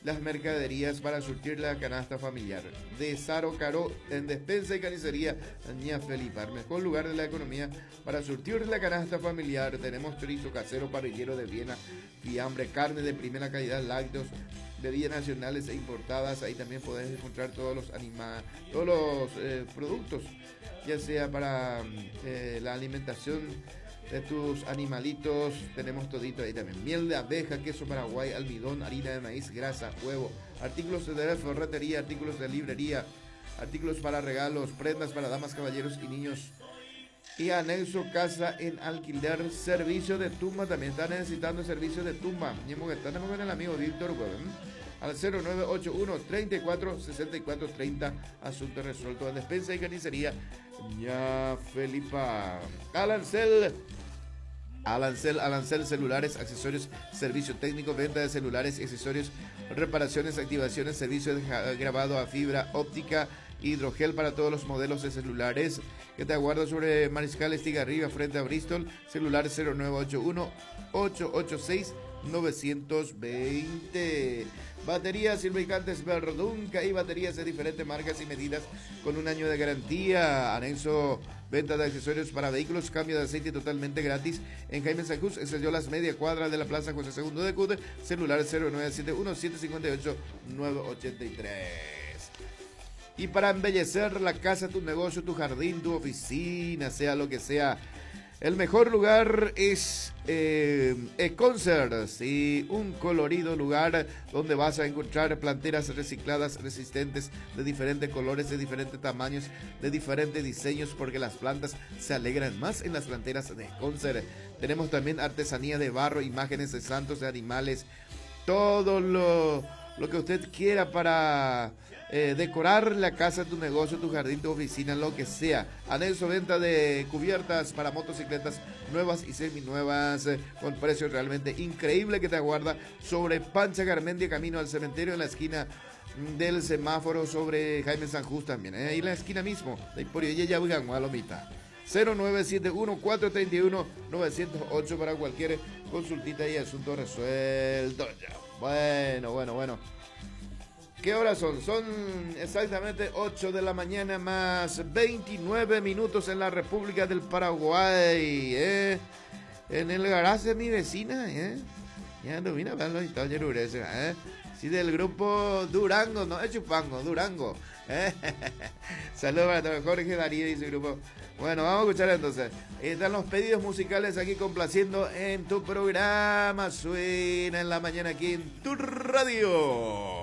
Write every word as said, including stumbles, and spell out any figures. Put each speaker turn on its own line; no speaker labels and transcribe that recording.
las mercaderías para surtir la canasta familiar. De Saro Caro en despensa y carnicería Ña Felipa, el mejor lugar de la economía para surtir la canasta familiar. Tenemos chorizo casero, parrillero de Viena, fiambre, carne de primera calidad, lácteos, bebidas nacionales e importadas. Ahí también podés encontrar todos los anima, todos los eh, productos, ya sea para eh, la alimentación de tus animalitos. Tenemos todito ahí también: miel de abeja, queso paraguay, almidón, harina de maíz, grasa, huevo, artículos de la ferretería, artículos de librería, artículos para regalos, prendas para damas, caballeros y niños. Y anexo casa en alquiler, servicio de tumba. También está necesitando servicio de tumba. Tenemos con el amigo Víctor Weben al cero nueve ocho uno, treinta y cuatro, sesenta y cuatro, treinta. Asunto resuelto en despensa y carnicería Ña Felipa. Alancel Alancel, Alancel celulares, accesorios, servicio técnico, venta de celulares, accesorios, reparaciones, activaciones, servicio de grabado a fibra óptica, hidrogel para todos los modelos de celulares que te aguardo sobre Mariscal Estigarribia frente a Bristol. Celular cero nueve ocho uno, ocho ocho seis, nueve dos cero. Baterías y lubricantes Verdunca y baterías de diferentes marcas y medidas con un año de garantía. Anexo, venta de accesorios para vehículos, cambio de aceite totalmente gratis en Jaime Sanjus, en las media cuadra de la Plaza José segundo de Cute. Celular cero nueve siete uno, siete cinco ocho, nueve ocho tres. Y para embellecer la casa, tu negocio, tu jardín, tu oficina, sea lo que sea, el mejor lugar es eh, Econcert, sí, un colorido lugar donde vas a encontrar planteras recicladas, resistentes, de diferentes colores, de diferentes tamaños, de diferentes diseños, porque las plantas se alegran más en las planteras de Econcert. Tenemos también artesanía de barro, imágenes de santos, de animales, todo lo, lo que usted quiera para Eh, decorar la casa, tu negocio, tu jardín, tu oficina, lo que sea. Anexo, venta de cubiertas para motocicletas nuevas y seminuevas eh, con precios realmente increíble que te aguarda sobre Pancha Garmendia, camino al cementerio, en la esquina del semáforo sobre Jaime Sanjus también, eh, ahí en la esquina mismo de Emporio y ella Lomita. cero nueve siete uno, cuatro tres uno, nueve cero ocho para cualquier consultita y asunto resuelto. Bueno, bueno, bueno. ¿Qué horas son? Son exactamente ocho de la mañana más veintinueve minutos en la República del Paraguay, ¿eh? En el garaje de mi vecina, ¿eh? Ya no vine a ver los estados yerureses, ¿eh? Sí, del grupo Durango, no es Chupango, Durango, ¿eh? Saludos para todos, Jorge Darío y su grupo. Bueno, vamos a escuchar entonces. Están los pedidos musicales aquí complaciendo en tu programa. Suena en la mañana aquí en tu radio.